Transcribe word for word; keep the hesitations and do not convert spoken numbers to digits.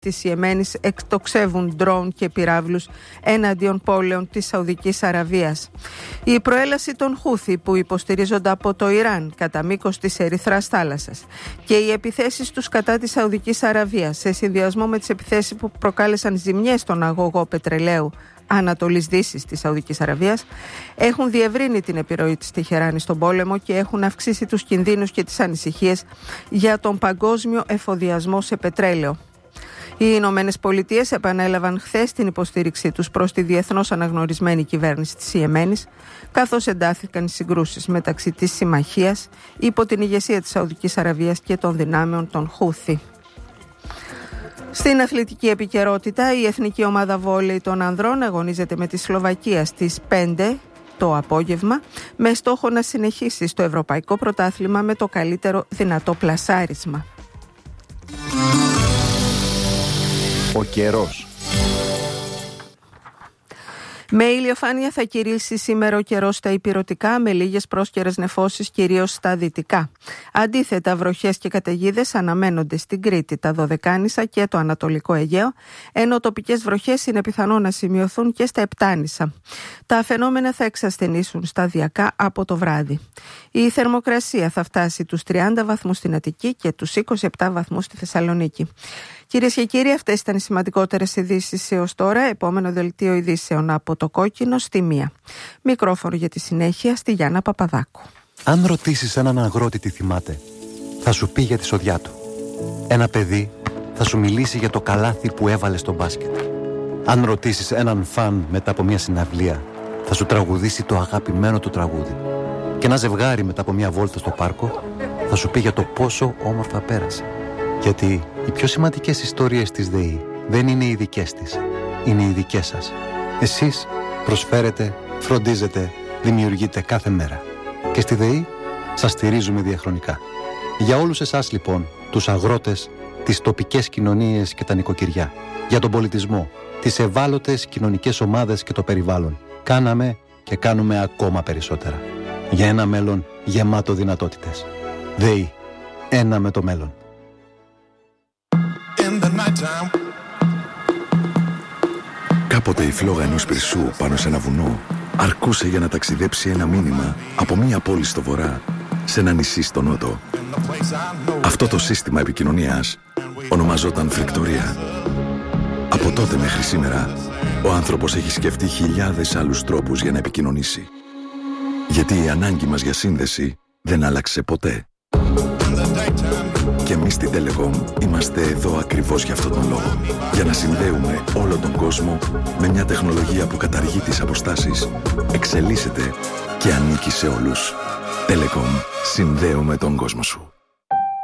της Ιεμένης εκτοξεύουν ντρόουν και πυράβλους εναντίον πόλεων της Σαουδικής Αραβίας. Η προέλαση των Χούθι που υποστηρίζονται από το Ιράν κατά μήκος της Ερυθράς θάλασσας και οι επιθέσεις τους κατά της Σαουδικής Αραβίας σε συνδυασμό με τις επιθέσεις που προκάλεσαν ζημιές στον αγωγό πετρελαίου Ανατολής Δύσης της Σαουδικής Αραβίας έχουν διευρύνει την επιρροή της Τεχεράνης στον πόλεμο και έχουν αυξήσει τους κινδύνους και τις ανησυχίες για τον παγκόσμιο εφοδιασμό σε πετρέλαιο. Οι Ηνωμένες Πολιτείες επανέλαβαν χθες την υποστήριξή τους προς τη διεθνώς αναγνωρισμένη κυβέρνηση της Ιεμένης, καθώς εντάθηκαν οι συγκρούσεις μεταξύ της συμμαχίας υπό την ηγεσία της Σαουδικής Αραβίας και των δυνάμεων των Χούθι. Στην αθλητική επικαιρότητα, η εθνική ομάδα βόλεϊ των ανδρών αγωνίζεται με τη Σλοβακία στις πέντε το απόγευμα με στόχο να συνεχίσει στο Ευρωπαϊκό Πρωτάθλημα με το καλύτερο δυνατό πλασάρισμα. Ο καιρός. Με ηλιοφάνεια θα κηρύξει σήμερα ο καιρός στα ηπειρωτικά, με λίγες πρόσκαιρες νεφώσεις κυρίως στα δυτικά. Αντίθετα, βροχές και καταιγίδες αναμένονται στην Κρήτη, τα Δωδεκάνησα και το Ανατολικό Αιγαίο, ενώ τοπικές βροχές είναι πιθανό να σημειωθούν και στα Επτάνησα. Τα φαινόμενα θα εξασθενήσουν σταδιακά από το βράδυ. Η θερμοκρασία θα φτάσει τους τριάντα βαθμούς στην Αττική και τους είκοσι επτά βαθμούς στη Θεσσαλονίκη. Κυρίες και κύριοι, αυτές ήταν οι σημαντικότερες ειδήσεις έως τώρα. Επόμενο δελτίο ειδήσεων από το Κόκκινο στη Μία. Μικρόφωνο για τη συνέχεια στη Γιάννα Παπαδάκου. Αν ρωτήσεις έναν αγρότη τι θυμάται, θα σου πει για τη σοδιά του. Ένα παιδί θα σου μιλήσει για το καλάθι που έβαλε στο μπάσκετ. Αν ρωτήσεις έναν φαν μετά από μια συναυλία, θα σου τραγουδήσει το αγαπημένο του τραγούδι. Και ένα ζευγάρι μετά από μια βόλτα στο πάρκο θα σου πει για το πόσο όμορφα πέρασε. Γιατί οι πιο σημαντικές ιστορίες της ΔΕΗ δεν είναι οι δικές της, είναι οι δικές σας. Εσείς προσφέρετε, φροντίζετε, δημιουργείτε κάθε μέρα. Και στη ΔΕΗ σας στηρίζουμε διαχρονικά. Για όλους εσάς λοιπόν, τους αγρότες, τις τοπικές κοινωνίες και τα νοικοκυριά, για τον πολιτισμό, τις ευάλωτες κοινωνικές ομάδες και το περιβάλλον, κάναμε και κάνουμε ακόμα περισσότερα. Για ένα μέλλον γεμάτο δυνατότητες. ΔΕΗ, ένα με το μέλλον. Κάποτε η φλόγα ενός πυρσού πάνω σε ένα βουνό αρκούσε για να ταξιδέψει ένα μήνυμα από μία πόλη στο βορρά σε ένα νησί στο νότο. Αυτό το σύστημα επικοινωνίας ονομαζόταν φρικτορία. Από τότε μέχρι σήμερα ο άνθρωπος έχει σκεφτεί χιλιάδες άλλους τρόπους για να επικοινωνήσει. Γιατί η ανάγκη μας για σύνδεση δεν άλλαξε ποτέ. Και εμείς στην Telecom είμαστε εδώ ακριβώς για αυτόν τον λόγο. Για να συνδέουμε όλο τον κόσμο με μια τεχνολογία που καταργεί τις αποστάσεις, εξελίσσεται και ανήκει σε όλους. Telecom. Συνδέουμε τον κόσμο σου.